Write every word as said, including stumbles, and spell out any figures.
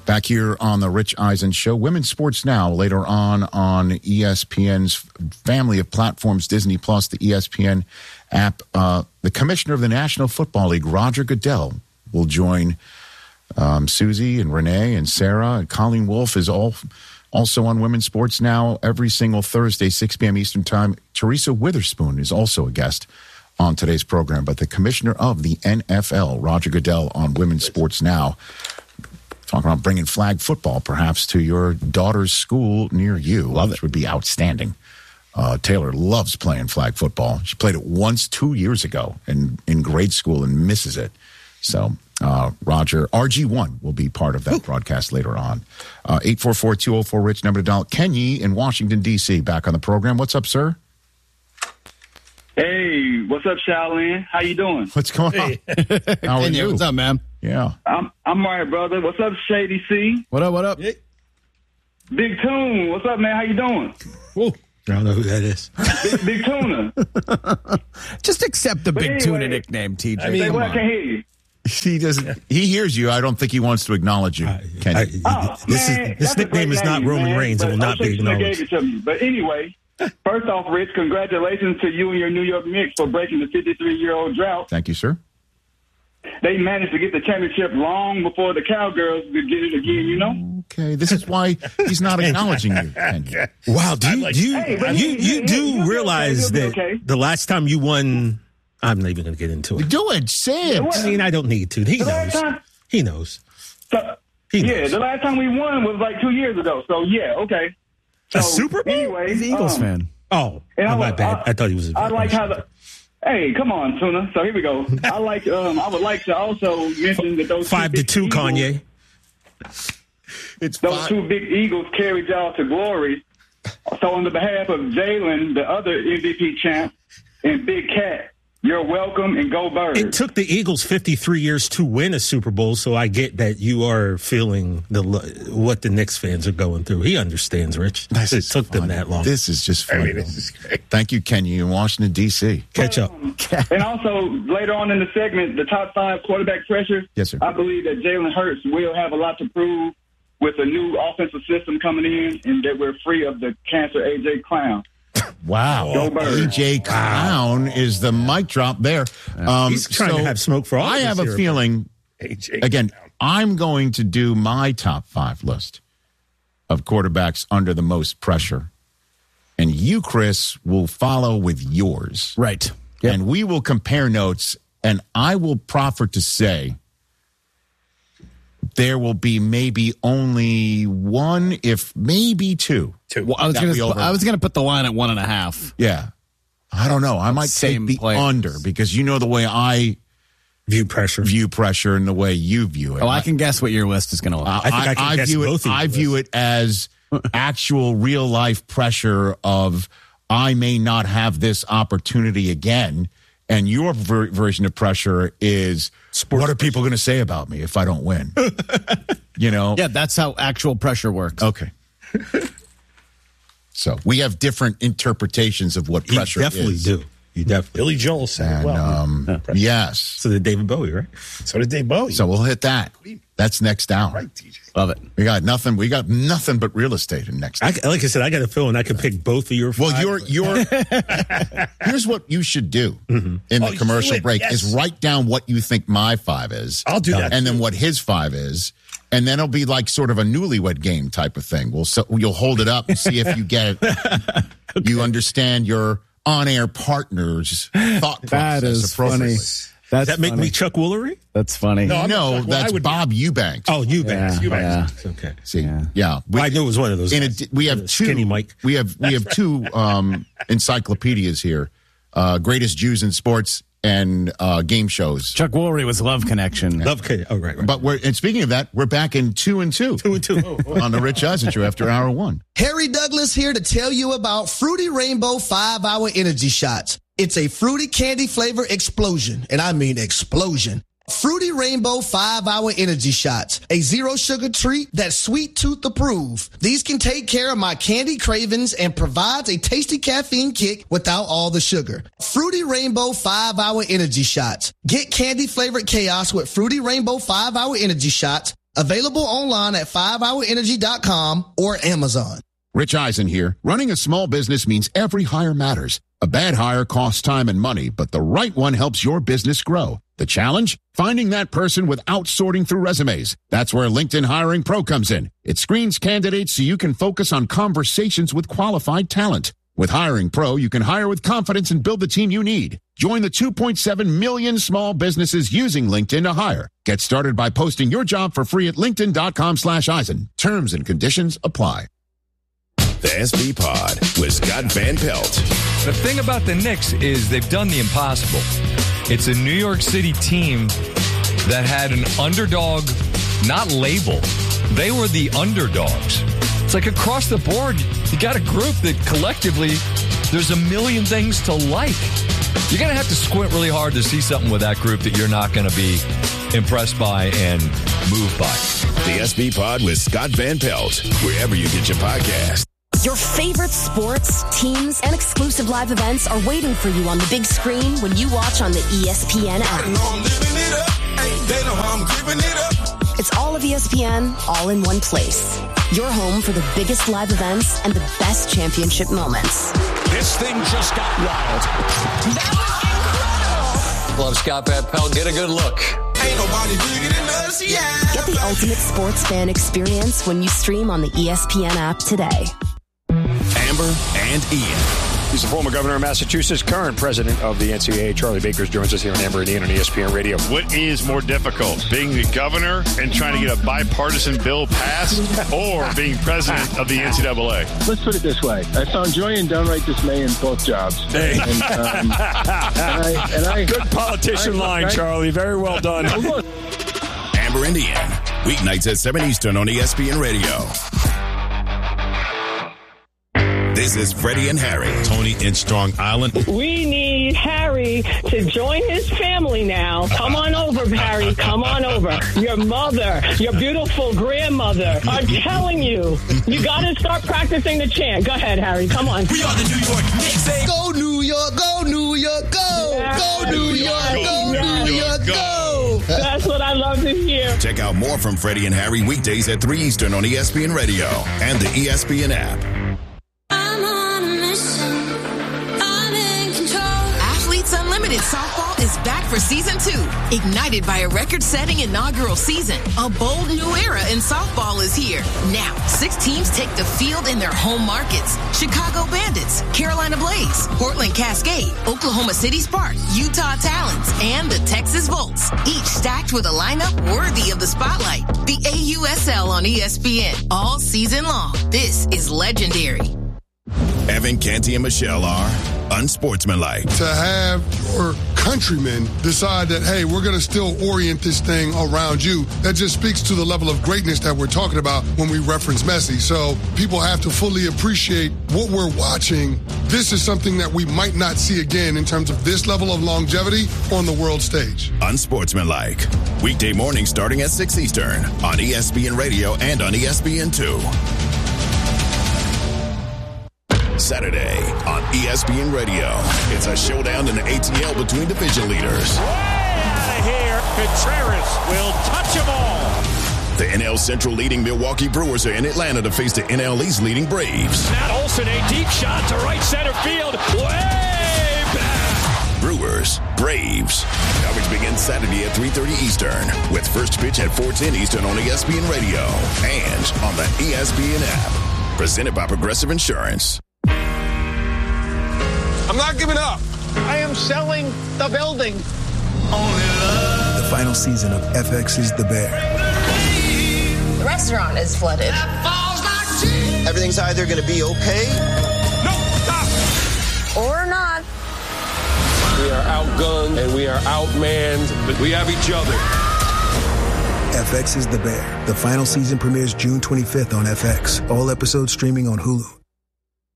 Back here on the Rich Eisen Show, Women's Sports Now, later on on E S P N's family of platforms, Disney Plus, the E S P N app. Uh, the commissioner of the National Football League, Roger Goodell, will join um, Susie and Renee and Sarah. And Colleen Wolfe is all also on Women's Sports Now every single Thursday, six p.m. Eastern Time. Teresa Witherspoon is also a guest on today's program. But the commissioner of the N F L, Roger Goodell, on Women's Sports Now. Talking about bringing flag football, perhaps, to your daughter's school near you. Love it. Which would be outstanding. Uh, Taylor loves playing flag football. She played it once two years ago in, in grade school and misses it. So, uh, Roger, R G one will be part of that Ooh. broadcast later on. Uh, eight four four, two oh four, RICH, number to dial. Kenny in Washington, D C, back on the program. What's up, sir? Hey, what's up, Shaolin? How you doing? What's going on? Hey. How are you? What's up, man? Yeah. I'm I'm all right, brother. What's up, Shady C? What up, what up? Big Tune. What's up, man? How you doing? Whoa. I don't know who that is. Big, Big Tuna. Just accept the But Big anyway, Tuna nickname, T J. I mean, Come well, I on. can't hear you. He doesn't. He hears you. I don't think he wants to acknowledge you, I- Kenny. I- Oh, this man, is this that's a nickname great is not name, Roman man, Reigns. It but will not be O'Shea Smith gave acknowledged. it to me. But anyway, first off, Rich, congratulations to you and your New York Knicks for breaking the fifty-three-year-old drought. Thank you, sir. They managed to get the championship long before the Cowgirls could get it again, you know? Okay, this is why he's not acknowledging you, Kenny. Wow, do you like- do you, Hey, but you, he- you he- do he'll be realize okay, he'll be that okay. the last time you won, I'm not even going to get into it. Do it. Say it. What? I mean, I don't need to. He The last knows. time, He knows. so, He yeah, knows. the last time we won was like two years ago. So, yeah, okay. So, A Super Bowl? Anyway, He's an Eagles um, fan. Oh, And I oh, my was- bad. I- I, thought he was. A I like how the. Hey, come on, Tuna. So here we go. I like. Um, I would like to also mention that those five two to big two, Eagles, Kanye. It's Those five. two big Eagles carried y'all to glory. So on the behalf of Jalen, the other M V P champ, and Big Cat, you're welcome and go Birds. It took the Eagles fifty-three years to win a Super Bowl, so I get that you are feeling the what the Knicks fans are going through. He understands, Rich. This it is took them funny. that long. This is just funny. I mean, this is great. Thank you, Kenny, in Washington, D C. Catch up. And also, later on in the segment, the top five quarterback pressure. Yes, sir. I believe that Jalen Hurts will have a lot to prove with a new offensive system coming in, and that we're free of the cancer A J Clown. Wow. Go Birds. A J Clown is the mic drop there. Um, He's trying to so have smoke for all I of us have a here. feeling, A J again, I'm going to do my top five list of quarterbacks under the most pressure. And you, Chris, will follow with yours. Right. Yep. And we will compare notes, and I will proffer to say there will be maybe only one, if maybe two. Two. Well, I was That gonna we over- I was gonna put the line at one and a half. Yeah. I don't know. I might Same take the players. under because you know the way I View pressure. view pressure and the way you view it. Oh, I can guess what your list is gonna look. I, like. I think I can guess view both it. of I yours. view it as actual real life pressure of I may not have this opportunity again, and your ver- version of pressure is what are people going to say about me if I don't win? You know? Yeah, that's how actual pressure works. Okay. So we have different interpretations of what You pressure definitely is. do. You definitely. Billy Joel said it And well. um, yes. So did David Bowie, right? so did Dave Bowie. So we'll hit that. That's next hour. right, T J. Love it. We got nothing. We got nothing but real estate in next. I, like I said, I got a feeling I could pick both of your. Well, five. you're you're. Here's what you should do in the Oh, you commercial would, break: yes. is write down what you think my five is. I'll do that, and then too. what his five is, and then it'll be like sort of a newlywed game type of thing. We'll so, you'll hold it up and see if you get it. You understand your on-air partner's thought process That is appropriately. funny. That's Does that make funny. me Chuck Woolery? That's funny. No, I'm No, not- well, I that's would be- Bob Eubanks. Oh, you guys. Yeah, You yeah. guys. Okay. See, Yeah. yeah, we, I knew it was one of those. in a, guys. we have The two skinny Mike. We have we have two um, encyclopedias here: uh, greatest Jews in sports and uh, game shows. Chuck Woolery was Love Connection. Love K. Oh, right, right. But we're and speaking of that, we're back in two and two, two and two. on the Rich Eisen Show after hour one. Harry Douglas here to tell you about Fruity Rainbow five hour Energy Shots. It's a fruity candy flavor explosion, and I mean explosion. Fruity Rainbow five hour Energy Shots, a zero sugar treat that's sweet tooth approved. These can take care of my candy cravings and provides a tasty caffeine kick without all the sugar. Fruity Rainbow five hour Energy Shots. Get candy flavored chaos with Fruity Rainbow five hour Energy Shots. Available online at five hour energy dot com or Amazon. Rich Eisen here. Running a small business means every hire matters. A bad hire costs time and money, but the right one helps your business grow. The challenge? Finding that person without sorting through resumes. That's where LinkedIn Hiring Pro comes in. It screens candidates so you can focus on conversations with qualified talent. With Hiring Pro, you can hire with confidence and build the team you need. Join the two point seven million small businesses using LinkedIn to hire. Get started by posting your job for free at linkedin.com slash Eisen. Terms and conditions apply. The S B Pod with Scott Van Pelt. The thing about the Knicks is they've done the impossible. It's a New York City team that had an underdog, not label. They were the underdogs. It's like across the board, you got a group that collectively, there's a million things to like. You're going to have to squint really hard to see something with that group that you're not going to be impressed by and moved by. The S B Pod with Scott Van Pelt, wherever you get your podcast. Your favorite sports, teams, and exclusive live events are waiting for you on the big screen when you watch on the E S P N app. It's all of E S P N, all in one place. Your home for the biggest live events and the best championship moments. This thing just got wild. That was incredible. Love Scott Van Pelt. Get a good look. Ain't nobody bigger than us, yeah. Get the ultimate sports fan experience when you stream on the E S P N app today. Amber and Ian. He's the former governor of Massachusetts, current president of the N C double A. Charlie Bakers joins us here on Amber and Ian on E S P N Radio. What is more difficult, being the governor and trying to get a bipartisan bill passed, or being president of the N C double A? Let's put it this way. I found joy and downright dismay in both jobs. Hey. And, um, and I, and I, Good politician I, line, I, Charlie. Very well done. Amber and Ian, weeknights at seven Eastern on E S P N Radio. This is Freddie and Harry. Tony in Strong Island. We need Harry to join his family now. Come on over, Harry. Come on over. Your mother, your beautiful grandmother are telling you, you got to start practicing the chant. Go ahead, Harry. Come on. We are the New York Knicks. Go New York, go New York, go. Yes, go New York, yes, go yes. New York, go. That's what I love to hear. Check out more from Freddie and Harry weekdays at three Eastern on E S P N Radio and the E S P N app. Unlimited Softball is back for season two. Ignited by a record-setting inaugural season, a bold new era in softball is here. Now, six teams take the field in their home markets. Chicago Bandits, Carolina Blaze, Portland Cascade, Oklahoma City Spark, Utah Talons, and the Texas Volts. Each stacked with a lineup worthy of the spotlight. The A U S L on E S P N all season long. This is legendary. Evan, Canty, and Michelle are unsportsmanlike. To have your countrymen decide that, hey, we're going to still orient this thing around you, that just speaks to the level of greatness that we're talking about when we reference Messi. So people have to fully appreciate what we're watching. This is something that we might not see again in terms of this level of longevity on the world stage. Unsportsmanlike. Weekday morning starting at six Eastern on E S P N Radio and on E S P N two. Saturday on E S P N Radio. It's a showdown in the A T L between division leaders. Way out of here. Contreras will touch them all. The N L Central leading Milwaukee Brewers are in Atlanta to face the N L East leading Braves. Matt Olson, a deep shot to right center field. Way back. Brewers, Braves. Coverage begins Saturday at three thirty Eastern with first pitch at four ten Eastern on E S P N Radio and on the E S P N app. Presented by Progressive Insurance. I'm not giving up. I am selling the building. The final season of F X's The Bear. The restaurant is flooded. Everything's either going to be okay. No, stop. Or not. We are outgunned and we are outmanned, but we have each other. F X's The Bear. The final season premieres June twenty-fifth on F X. All episodes streaming on Hulu.